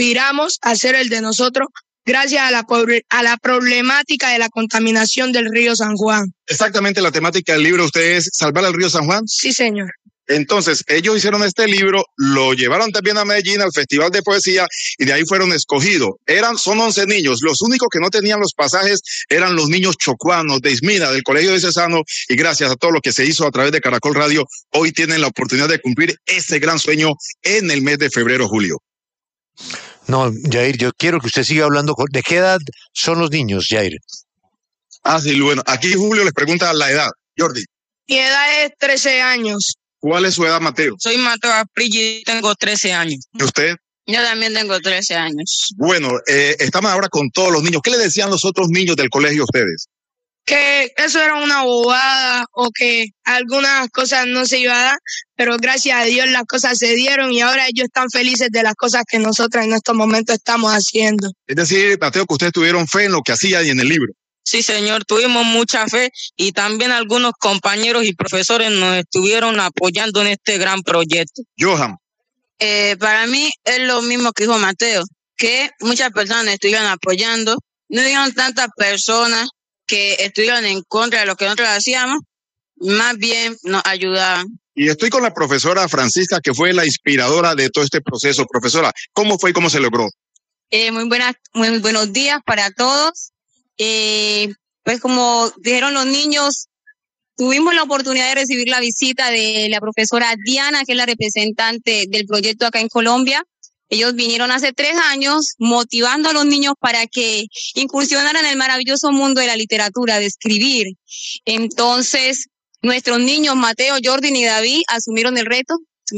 aspiramos a ser el de nosotros gracias a la problemática de la contaminación del río San Juan. Exactamente, la temática del libro, ¿usted es salvar el río San Juan? Sí, señor. Entonces, ellos hicieron este libro, lo llevaron también a Medellín al Festival de Poesía y de ahí fueron escogidos. Son 11 niños. Los únicos que no tenían los pasajes eran los niños chocuanos de Ismina, del Colegio Diocesano, y gracias a todo lo que se hizo a través de Caracol Radio, hoy tienen la oportunidad de cumplir ese gran sueño en el mes de febrero, Julio. No, Jair, yo quiero que usted siga hablando. ¿De qué edad son los niños, Jair? Sí, bueno, aquí Julio les pregunta la edad. Jordi. Mi edad es 13 años. ¿Cuál es su edad, Mateo? Soy Mateo Aprigi y tengo 13 años. ¿Y usted? Yo también tengo 13 años. Bueno, estamos ahora con todos los niños. ¿Qué le decían los otros niños del colegio a ustedes? Que eso era una bobada o que algunas cosas no se iban a dar, pero gracias a Dios las cosas se dieron y ahora ellos están felices de las cosas que nosotros en estos momentos estamos haciendo. Es decir, Mateo, que ustedes tuvieron fe en lo que hacían y en el libro. Sí, señor, tuvimos mucha fe y también algunos compañeros y profesores nos estuvieron apoyando en este gran proyecto. Johan. Para mí es lo mismo que dijo Mateo, que muchas personas estuvieron apoyando, no hubieron tantas personas que estuvieron en contra de lo que nosotros hacíamos, más bien nos ayudaban. Y estoy con la profesora Francisca, que fue la inspiradora de todo este proceso. Profesora, ¿cómo fue y cómo se logró? Muy buenos días para todos. Pues como dijeron los niños, tuvimos la oportunidad de recibir la visita de la profesora Diana, que es la representante del proyecto acá en Colombia. Ellos vinieron hace 3 años motivando a los niños para que incursionaran en el maravilloso mundo de la literatura, de escribir. Entonces, nuestros niños, Mateo, Jordi y David, asumieron el reto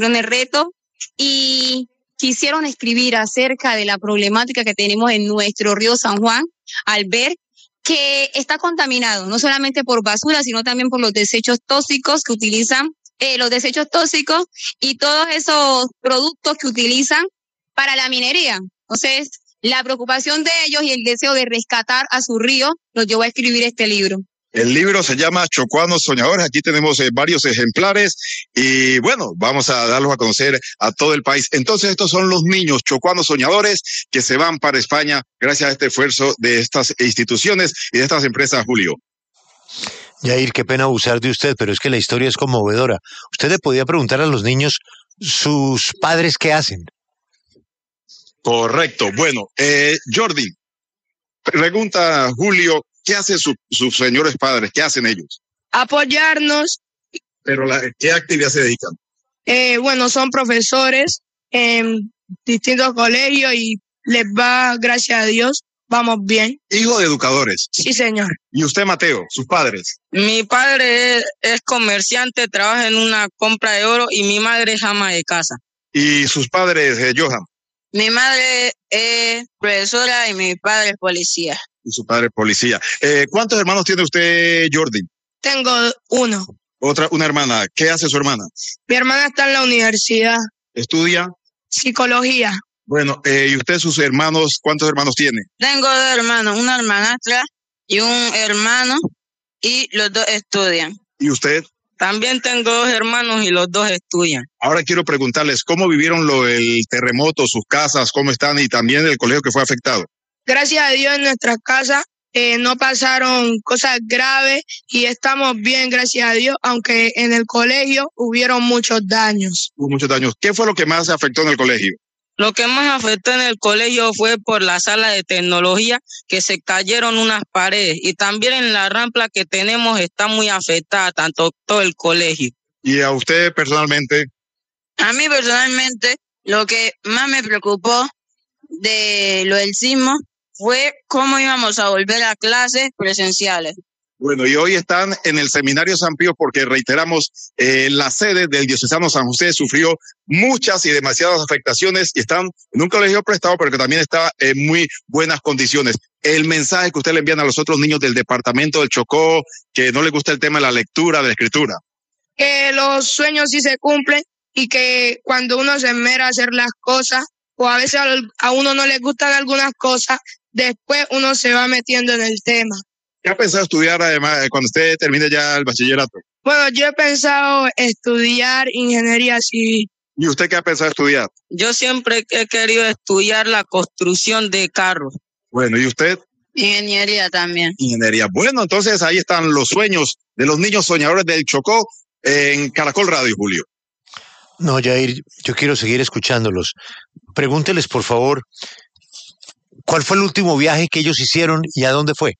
y quisieron escribir acerca de la problemática que tenemos en nuestro río San Juan, al ver que está contaminado, no solamente por basura, sino también por los desechos tóxicos que utilizan, los desechos tóxicos y todos esos productos que utilizan para la minería. Entonces, la preocupación de ellos y el deseo de rescatar a su río los llevó a escribir este libro. El libro se llama Chocuanos Soñadores. Aquí tenemos varios ejemplares y bueno, vamos a darlos a conocer a todo el país. Entonces, estos son los niños chocuanos soñadores que se van para España gracias a este esfuerzo de estas instituciones y de estas empresas, Julio. Jair, qué pena abusar de usted, pero es que la historia es conmovedora. Usted le podía preguntar a los niños, ¿sus padres qué hacen? Correcto. Bueno, Jordi, pregunta Julio, ¿qué hacen sus señores padres? ¿Qué hacen ellos? Apoyarnos. Pero ¿qué actividad se dedican? Bueno, son profesores en distintos colegios y les va, gracias a Dios, vamos bien. Hijo de educadores. Sí, señor. ¿Y usted, Mateo, sus padres? Mi padre es comerciante, trabaja en una compra de oro y mi madre es ama de casa. ¿Y sus padres, Johan? Mi madre es profesora y mi padre es policía. Y su padre es policía. ¿Cuántos hermanos tiene usted, Jordi? Tengo uno. Una hermana. ¿Qué hace su hermana? Mi hermana está en la universidad. ¿Estudia? Psicología. Bueno, ¿y usted, sus hermanos, cuántos hermanos tiene? Tengo 2 hermanos, una hermanastra y un hermano, y los 2 estudian. ¿Y usted? También tengo 2 hermanos y los 2 estudian. Ahora quiero preguntarles, ¿cómo vivieron el terremoto, sus casas, cómo están y también el colegio que fue afectado? Gracias a Dios en nuestra casa no pasaron cosas graves y estamos bien, gracias a Dios, aunque en el colegio hubieron muchos daños. Hubo muchos daños. ¿Qué fue lo que más afectó en el colegio? Lo que más afectó en el colegio fue por la sala de tecnología, que se cayeron unas paredes, y también en la rampa que tenemos está muy afectada, tanto todo el colegio. ¿Y a usted personalmente? A mí personalmente, lo que más me preocupó de lo del sismo fue cómo íbamos a volver a clases presenciales. Bueno, y hoy están en el Seminario San Pío porque, reiteramos, la sede del Diocesano San José sufrió muchas y demasiadas afectaciones y están en un colegio prestado, pero que también está en muy buenas condiciones. El mensaje que usted le envían a los otros niños del departamento del Chocó, que no les gusta el tema de la lectura, de la escritura. Que los sueños sí se cumplen y que cuando uno se esmera a hacer las cosas, o a veces a uno no le gustan algunas cosas, después uno se va metiendo en el tema. ¿Qué ha pensado estudiar además cuando usted termine ya el bachillerato? Bueno, yo he pensado estudiar ingeniería civil. ¿Y usted qué ha pensado estudiar? Yo siempre he querido estudiar la construcción de carros. Bueno, ¿y usted? Ingeniería también. Ingeniería. Bueno, entonces ahí están los sueños de los niños soñadores del Chocó en Caracol Radio, Julio. No, Yair, yo quiero seguir escuchándolos. Pregúnteles, por favor, ¿cuál fue el último viaje que ellos hicieron y a dónde fue?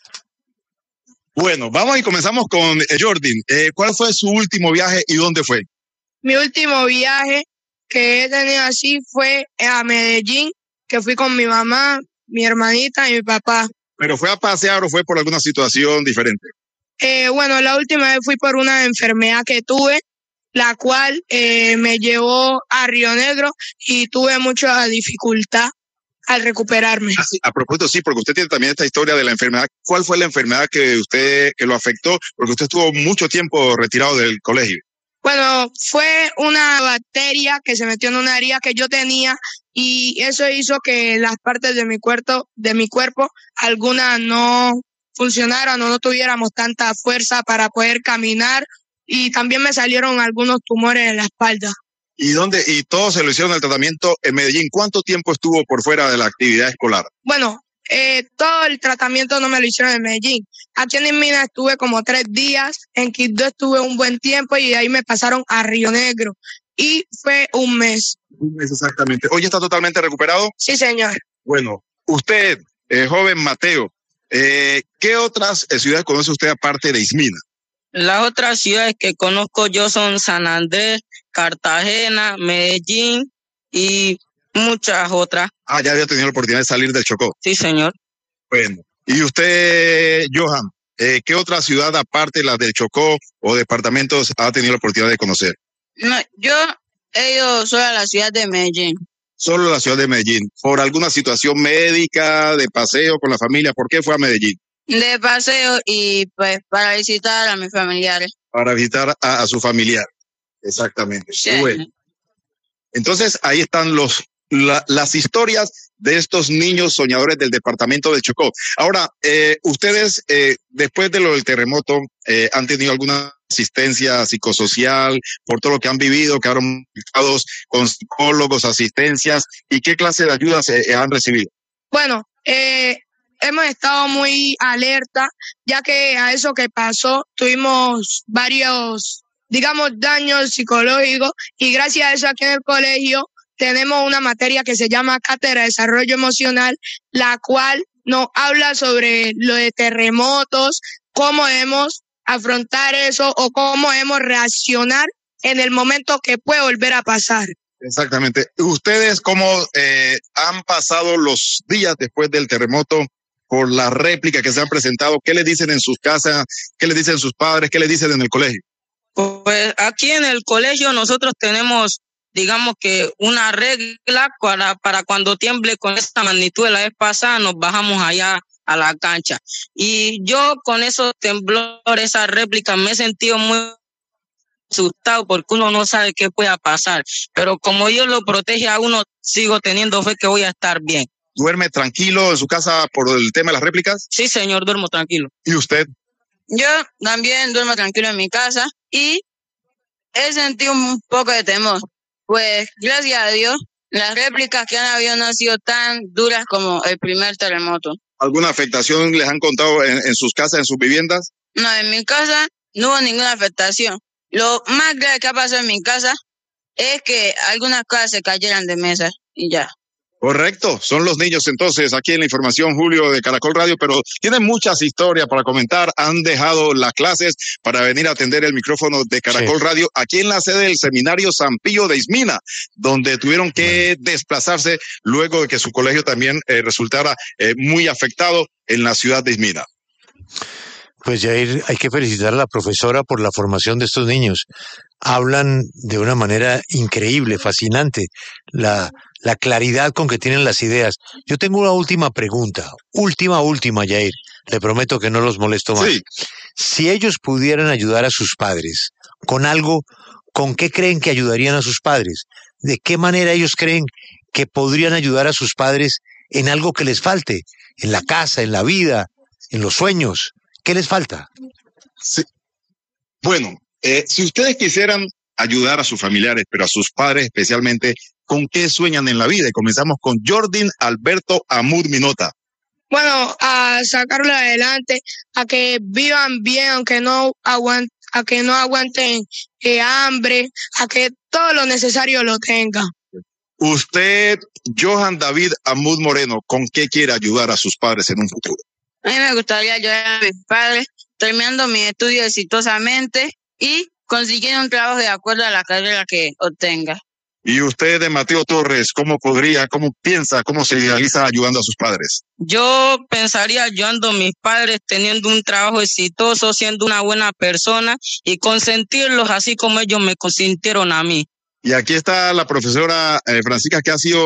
Bueno, vamos y comenzamos con Jordan. ¿Cuál fue su último viaje y dónde fue? Mi último viaje que he tenido así fue a Medellín, que fui con mi mamá, mi hermanita y mi papá. ¿Pero fue a pasear o fue por alguna situación diferente? Bueno, la última vez fui por una enfermedad que tuve, la cual me llevó a Río Negro y tuve mucha dificultad al recuperarme. Ah, sí, a propósito, sí, porque usted tiene también esta historia de la enfermedad. ¿Cuál fue la enfermedad que lo afectó? Porque usted estuvo mucho tiempo retirado del colegio. Bueno, fue una bacteria que se metió en una herida que yo tenía y eso hizo que las partes de mi cuerpo, algunas no funcionaran o no tuviéramos tanta fuerza para poder caminar y también me salieron algunos tumores en la espalda. ¿Y todo se lo hicieron el tratamiento en Medellín? ¿Cuánto tiempo estuvo por fuera de la actividad escolar? Bueno, todo el tratamiento no me lo hicieron en Medellín. Aquí en Mina estuve como 3 días, en Quibdó estuve un buen tiempo y de ahí me pasaron a Río Negro y fue un mes. Un mes exactamente. ¿Hoy está totalmente recuperado? Sí, señor. Bueno, usted, joven Mateo, ¿qué otras ciudades conoce usted aparte de Ismina? Las otras ciudades que conozco yo son San Andrés, Cartagena, Medellín y muchas otras. Ah, ya había tenido la oportunidad de salir del Chocó. Sí, señor. Bueno, y usted, Johan, ¿qué otra ciudad aparte de las del Chocó o departamentos ha tenido la oportunidad de conocer? No, yo he ido solo a la ciudad de Medellín. Solo la ciudad de Medellín. ¿Por alguna situación médica, de paseo con la familia? ¿Por qué fue a Medellín? De paseo y pues para visitar a mis familiares. Para visitar a su familiar. Exactamente. Sí. Bueno. Entonces ahí están las historias de estos niños soñadores del departamento del Chocó. Ahora, ustedes, después de lo del terremoto, ¿han tenido alguna asistencia psicosocial por todo lo que han vivido, quedaron conectados con psicólogos, asistencias? ¿Y qué clase de ayudas han recibido? Bueno, hemos estado muy alerta, ya que a eso que pasó tuvimos varios, digamos, daños psicológicos y gracias a eso aquí en el colegio tenemos una materia que se llama Cátedra de Desarrollo Emocional, la cual nos habla sobre lo de terremotos, cómo debemos afrontar eso o cómo debemos reaccionar en el momento que puede volver a pasar. Exactamente. ¿Ustedes cómo han pasado los días después del terremoto por la réplica que se han presentado? ¿Qué les dicen en sus casas? ¿Qué les dicen sus padres? ¿Qué les dicen en el colegio? Pues aquí en el colegio nosotros tenemos, digamos que una regla para cuando tiemble con esta magnitud de la vez pasada, nos bajamos allá a la cancha. Y yo con esos temblores, esas réplicas, me he sentido muy asustado porque uno no sabe qué pueda pasar. Pero como Dios lo protege a uno, sigo teniendo fe que voy a estar bien. ¿Duerme tranquilo en su casa por el tema de las réplicas? Sí, señor, duermo tranquilo. ¿Y usted? Yo también duermo tranquilo en mi casa y he sentido un poco de temor. Pues, gracias a Dios, las réplicas que han habido no han sido tan duras como el primer terremoto. ¿Alguna afectación les han contado en sus casas, en sus viviendas? No, en mi casa no hubo ninguna afectación. Lo más grave que ha pasado en mi casa es que algunas cosas se cayeran de mesa y ya. Correcto, son los niños entonces aquí en la información, Julio, de Caracol Radio, pero tienen muchas historias para comentar, han dejado las clases para venir a atender el micrófono de Caracol Radio aquí en la sede del Seminario San Pío de Ismina, donde tuvieron que desplazarse luego de que su colegio también resultara muy afectado en la ciudad de Ismina. Pues Yair, hay que felicitar a la profesora por la formación de estos niños. Hablan de una manera increíble, fascinante, la claridad con que tienen las ideas. Yo tengo una última pregunta, última, Yair. Le prometo que no los molesto más. Sí. Si ellos pudieran ayudar a sus padres con algo, ¿con qué creen que ayudarían a sus padres? ¿De qué manera ellos creen que podrían ayudar a sus padres en algo que les falte? En la casa, en la vida, en los sueños. ¿Qué les falta? Sí. Bueno, si ustedes quisieran ayudar a sus familiares, pero a sus padres especialmente, ¿con qué sueñan en la vida? Y comenzamos con Jordan Alberto Amud Minota. Bueno, a sacarlo adelante, a que vivan bien, a que no aguanten hambre, a que todo lo necesario lo tengan. Usted, Johan David Amud Moreno, ¿con qué quiere ayudar a sus padres en un futuro? A mí me gustaría ayudar a mis padres terminando mi estudio exitosamente y consiguiendo un trabajo de acuerdo a la carrera que obtenga. Y usted, Mateo Torres, ¿cómo piensa, cómo se realiza ayudando a sus padres? Yo pensaría ayudando a mis padres teniendo un trabajo exitoso, siendo una buena persona y consentirlos así como ellos me consintieron a mí. Y aquí está la profesora Francisca, que ha sido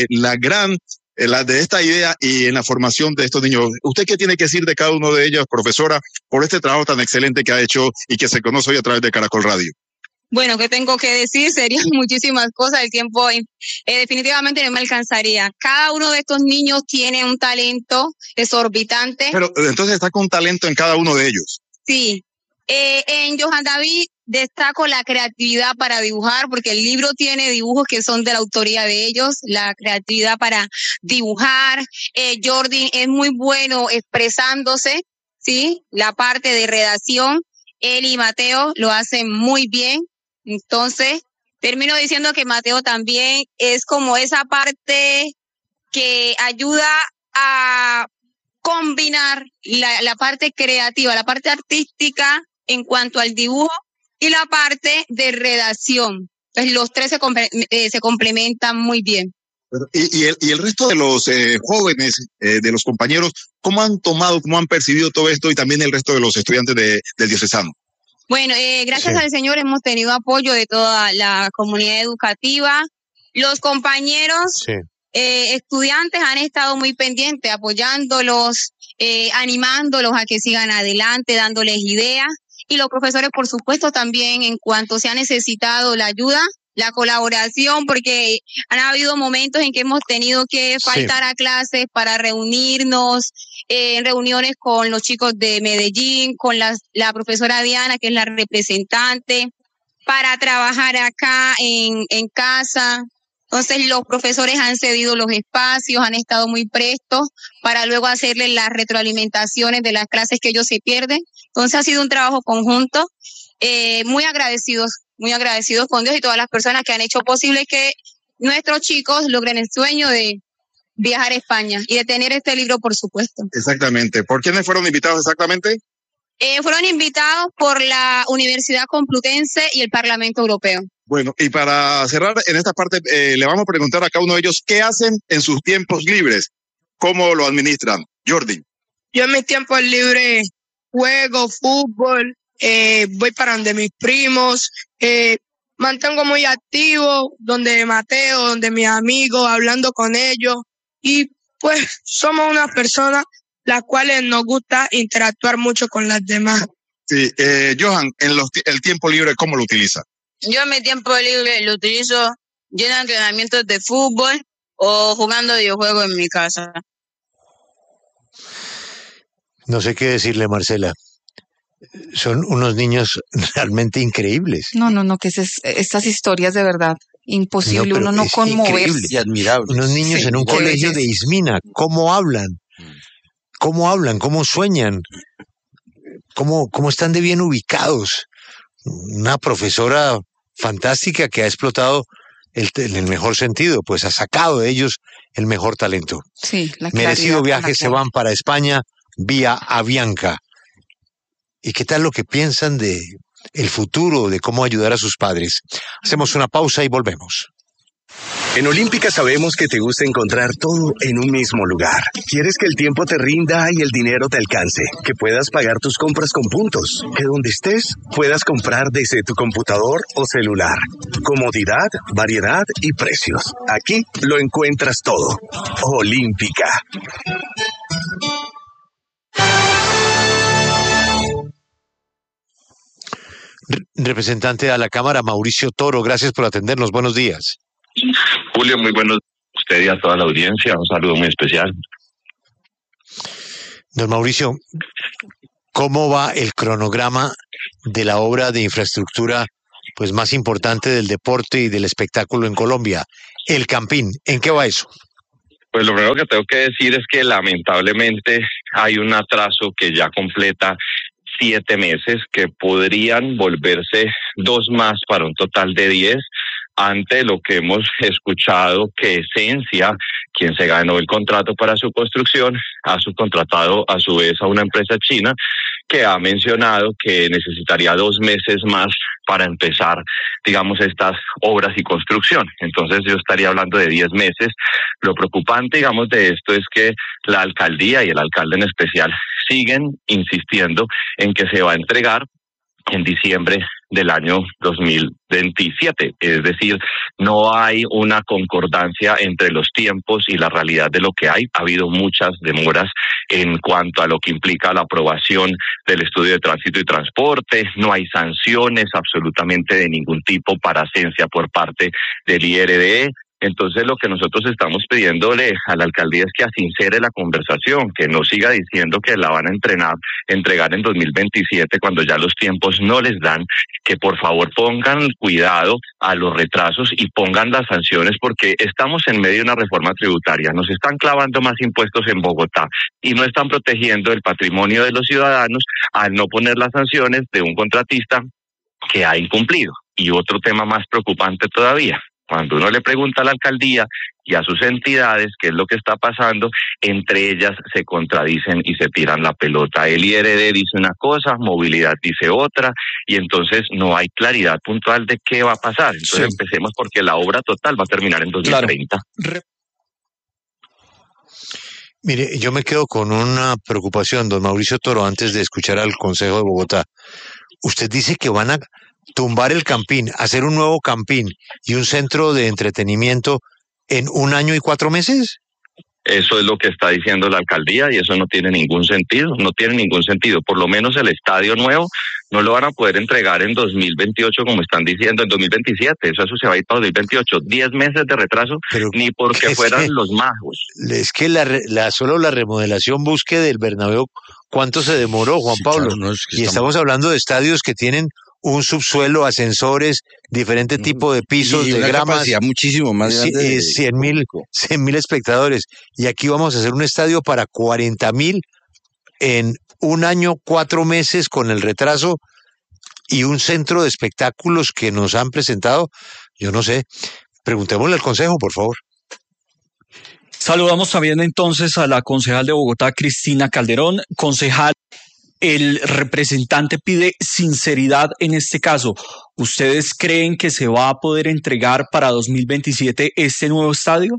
la de esta idea y en la formación de estos niños. ¿Usted qué tiene que decir de cada uno de ellos, profesora, por este trabajo tan excelente que ha hecho y que se conoce hoy a través de Caracol Radio? Bueno, ¿qué tengo que decir? Serían muchísimas cosas, el tiempo definitivamente no me alcanzaría. Cada uno de estos niños tiene un talento exorbitante. Pero entonces está con talento en cada uno de ellos. Sí. En Johan David destaco la creatividad para dibujar, porque el libro tiene dibujos que son de la autoría de ellos, la creatividad para dibujar. Jordan es muy bueno expresándose, ¿sí? La parte de redacción, él y Mateo lo hacen muy bien. Entonces, termino diciendo que Mateo también es como esa parte que ayuda a combinar la parte creativa, la parte artística en cuanto al dibujo y la parte de redacción. Entonces, los tres se complementan muy bien. Y el resto de los jóvenes, de los compañeros, ¿cómo han tomado, cómo han percibido todo esto y también el resto de los estudiantes del diocesano? Bueno, gracias al Señor hemos tenido apoyo de toda la comunidad educativa. Los compañeros estudiantes han estado muy pendientes, apoyándolos, animándolos a que sigan adelante, dándoles ideas. Y los profesores, por supuesto, también en cuanto se ha necesitado la ayuda, la colaboración, porque han habido momentos en que hemos tenido que faltar a clases para reunirnos, en reuniones con los chicos de Medellín, con la profesora Diana, que es la representante, para trabajar acá en casa. Entonces los profesores han cedido los espacios, han estado muy prestos para luego hacerles las retroalimentaciones de las clases que ellos se pierden. Entonces ha sido un trabajo conjunto, muy agradecidos con Dios y todas las personas que han hecho posible que nuestros chicos logren el sueño de viajar a España y de tener este libro, por supuesto. Exactamente. ¿Por quiénes fueron invitados exactamente? Fueron invitados por la Universidad Complutense y el Parlamento Europeo. Bueno, y para cerrar en esta parte, le vamos a preguntar a cada uno de ellos qué hacen en sus tiempos libres, cómo lo administran. Jordan. Yo en mis tiempos libres juego fútbol, voy para donde mis primos, mantengo muy activo, donde Mateo, donde mis amigos, hablando con ellos, y pues somos unas personas las cuales nos gusta interactuar mucho con las demás. Sí, Johan, el tiempo libre, ¿cómo lo utiliza? Yo en mi tiempo libre lo utilizo yendo a entrenamientos de fútbol o jugando videojuegos en mi casa. No sé qué decirle, Marcela. Son unos niños realmente increíbles. No, que estas historias de verdad, imposible, uno no conmoverse. Y admirable. Unos niños en un colegio de Ismina, ¿cómo hablan? ¿Cómo hablan? ¿Cómo sueñan? ¿Cómo están de bien ubicados? Una profesora fantástica que ha explotado en el mejor sentido, pues ha sacado de ellos el mejor talento. Sí, la merecido viaje, se van para España vía Avianca. ¿Y qué tal lo que piensan de el futuro, de cómo ayudar a sus padres? Hacemos una pausa y volvemos. En Olímpica sabemos que te gusta encontrar todo en un mismo lugar. Quieres que el tiempo te rinda y el dinero te alcance, que puedas pagar tus compras con puntos, que donde estés puedas comprar desde tu computador o celular. Comodidad, variedad y precios. Aquí lo encuentras todo. Olímpica. Representante a la Cámara, Mauricio Toro, gracias por atendernos. Buenos días. Julio, muy buenos días a usted y a toda la audiencia. Un saludo muy especial. Don Mauricio, ¿cómo va el cronograma de la obra de infraestructura pues más importante del deporte y del espectáculo en Colombia, el Campín. ¿En qué va eso? Pues lo primero que tengo que decir es que lamentablemente hay un atraso que ya completa 7 meses, que podrían volverse 2 más para un total de 10, ante lo que hemos escuchado que Esencia, quien se ganó el contrato para su construcción, ha subcontratado a su vez a una empresa china que ha mencionado que necesitaría 2 meses más para empezar, digamos, estas obras y construcción. Entonces yo estaría hablando de 10 meses. Lo preocupante, digamos, de esto es que la alcaldía y el alcalde en especial siguen insistiendo en que se va a entregar en diciembre del año 2027. Es decir, no hay una concordancia entre los tiempos y la realidad de lo que hay. Ha habido muchas demoras en cuanto a lo que implica la aprobación del estudio de tránsito y transporte. No hay sanciones absolutamente de ningún tipo para Esencia por parte del IRD. Entonces lo que nosotros estamos pidiéndole a la alcaldía es que asincere la conversación, que no siga diciendo que la van a entregar en 2027 cuando ya los tiempos no les dan, que por favor pongan cuidado a los retrasos y pongan las sanciones, porque estamos en medio de una reforma tributaria, nos están clavando más impuestos en Bogotá y no están protegiendo el patrimonio de los ciudadanos al no poner las sanciones de un contratista que ha incumplido. Y otro tema más preocupante todavía: cuando uno le pregunta a la alcaldía y a sus entidades qué es lo que está pasando, entre ellas se contradicen y se tiran la pelota. El IRD dice una cosa, Movilidad dice otra, y entonces no hay claridad puntual de qué va a pasar. Entonces empecemos porque la obra total va a terminar en 2030. Claro. Mire, yo me quedo con una preocupación, don Mauricio Toro, antes de escuchar al Consejo de Bogotá. Usted dice que van a tumbar el Campín, hacer un nuevo Campín y un centro de entretenimiento en 1 año y 4 meses. Eso es lo que está diciendo la alcaldía y eso no tiene ningún sentido, no tiene ningún sentido. Por lo menos el estadio nuevo no lo van a poder entregar en 2028 como están diciendo, en 2027, eso se va a ir para 2028. 10 meses de retraso, pero ni porque fueran los magos. Es que solo la remodelación busque del Bernabéu, ¿cuánto se demoró, Juan Pablo? Claro, no, es que estamos hablando de estadios que tienen un subsuelo, ascensores, diferente tipo de pisos, de gramas, muchísimo más grande. 100,000 espectadores. Y aquí vamos a hacer un estadio para 40,000 en 1 año, 4 meses con el retraso, y un centro de espectáculos que nos han presentado. Yo no sé. Preguntémosle al Consejo, por favor. Saludamos también entonces a la concejal de Bogotá, Cristina Calderón. Concejal, el representante pide sinceridad en este caso. ¿Ustedes creen que se va a poder entregar para 2027 este nuevo estadio?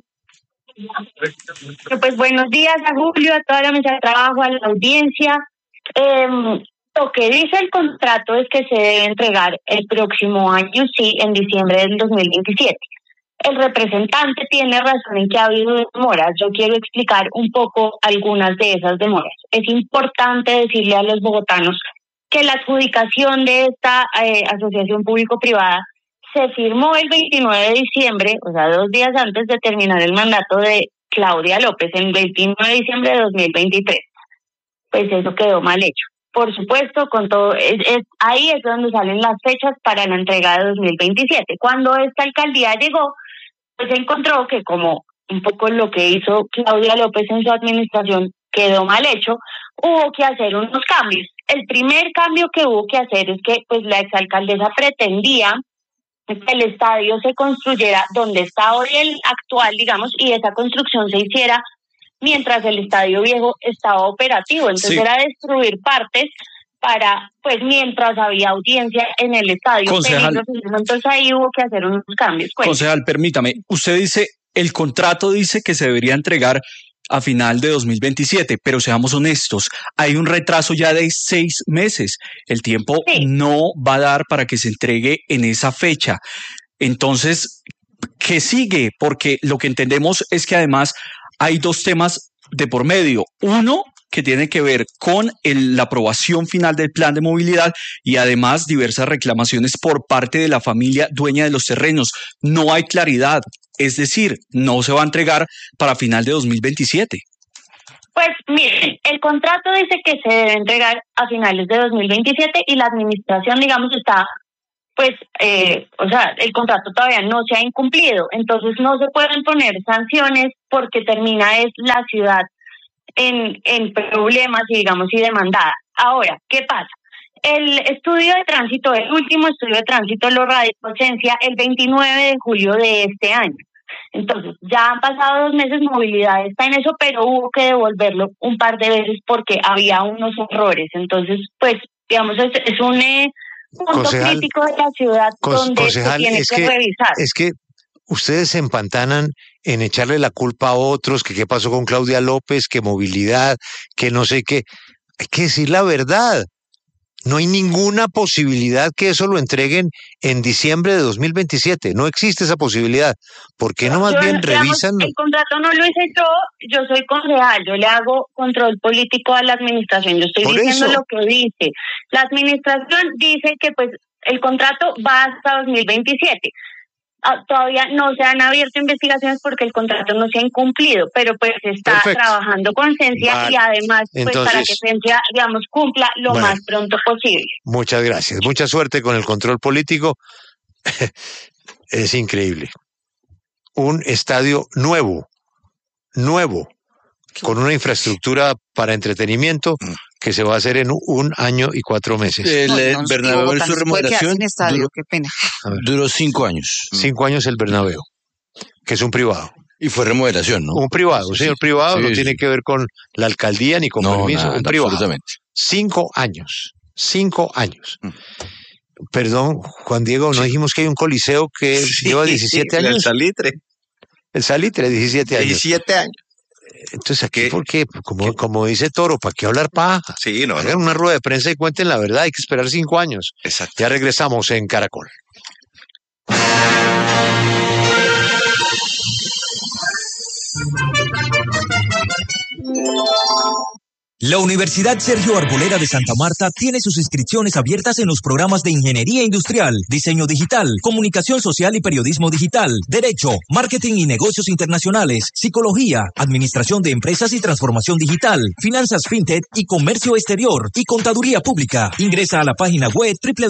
Pues buenos días a Julio, a toda la mesa de trabajo, a la audiencia. Lo que dice el contrato es que se debe entregar el próximo año, sí, en diciembre del 2027. El representante tiene razón en que ha habido demoras. Yo quiero explicar un poco algunas de esas demoras. Es importante decirle a los bogotanos que la adjudicación de esta asociación público-privada se firmó el 29 de diciembre, o sea, 2 días antes de terminar el mandato de Claudia López, el 29 de diciembre de 2023. Pues eso quedó mal hecho. Por supuesto, con todo ahí es donde salen las fechas para la entrega de 2027. Cuando esta alcaldía llegó, pues se encontró que, como un poco lo que hizo Claudia López en su administración quedó mal hecho, hubo que hacer unos cambios. El primer cambio que hubo que hacer es que pues la exalcaldesa pretendía que el estadio se construyera donde está hoy el actual, digamos, y esa construcción se hiciera mientras el estadio viejo estaba operativo. Entonces era destruir partes para, pues, mientras había audiencia en el estadio. Concejal, entonces ahí hubo que hacer unos cambios. Concejal, permítame, usted dice, el contrato dice que se debería entregar a final de 2027, pero seamos honestos, hay un retraso ya de 6 meses. El tiempo no va a dar para que se entregue en esa fecha. Entonces, ¿qué sigue? Porque lo que entendemos es que además hay 2 temas de por medio. Uno, que tiene que ver con la aprobación final del plan de movilidad y además diversas reclamaciones por parte de la familia dueña de los terrenos. No hay claridad, es decir, no se va a entregar para final de 2027. Pues miren, el contrato dice que se debe entregar a finales de 2027 y la administración, digamos, está pues, o sea, el contrato todavía no se ha incumplido, entonces no se pueden poner sanciones porque termina es la ciudad en problemas y digamos y demandada. Ahora, ¿qué pasa? El estudio de tránsito, el último estudio de tránsito lo radicó Esencia el 29 de julio de este año. Entonces, ya han pasado 2 meses, movilidad está en eso, pero hubo que devolverlo un par de veces porque había unos errores. Entonces, pues, digamos, es un punto crítico de la ciudad donde se tiene que revisar. Es que ustedes se empantanan en echarle la culpa a otros, que qué pasó con Claudia López, que movilidad, que no sé qué. Hay que decir la verdad. No hay ninguna posibilidad que eso lo entreguen en diciembre de 2027. No existe esa posibilidad. ¿Por qué no más bien revisan? El contrato no lo hice yo soy concejal, yo le hago control político a la administración. Yo estoy diciendo lo que dice. La administración dice que pues el contrato va hasta 2027. Todavía no se han abierto investigaciones porque el contrato no se ha incumplido, pero pues se está trabajando con Esencia y además pues entonces, para que Esencia, digamos, cumpla lo más pronto posible. Muchas gracias. Mucha suerte con el control político. Es increíble. Un estadio nuevo, con una infraestructura para entretenimiento que se va a hacer en 1 año y 4 meses. El Bernabéu en su remodelación duró 5 años. 5 años el Bernabéu, que es un privado. Y fue remodelación, ¿no? Un privado, señor privado, no tiene que ver con la alcaldía ni con permiso, un privado. Absolutamente. 5 años. 5 años. Perdón, Juan Diego, ¿no dijimos que hay un coliseo que lleva 17 años? El Salitre. El Salitre, 17 años. 17 años. Entonces aquí, ¿por qué? Como dice Toro, ¿para qué hablar paja? Sí, no. Hagan una rueda de prensa y cuenten la verdad, hay que esperar 5 años. Exacto. Ya regresamos en Caracol. La Universidad Sergio Arboleda de Santa Marta tiene sus inscripciones abiertas en los programas de Ingeniería Industrial, Diseño Digital, Comunicación Social y Periodismo Digital, Derecho, Marketing y Negocios Internacionales, Psicología, Administración de Empresas y Transformación Digital, Finanzas FinTech y Comercio Exterior y Contaduría Pública. Ingresa a la página web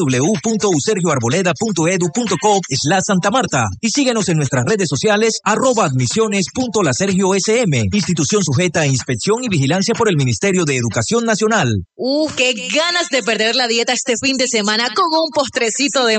www.usergioarboleda.edu.co/Santa Marta y síguenos en nuestras redes sociales @admisiones.lasergiosm, institución sujeta a inspección y vigilancia por el Ministerio de Educación Nacional. ¡Qué ganas de perder la dieta este fin de semana con un postrecito de